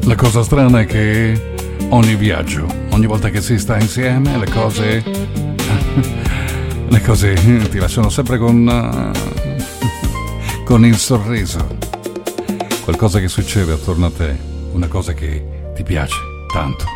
La cosa strana è che ogni viaggio, ogni volta che si sta insieme, le cose ti lasciano sempre con il sorriso. Qualcosa che succede attorno a te, una cosa che ti piace tanto.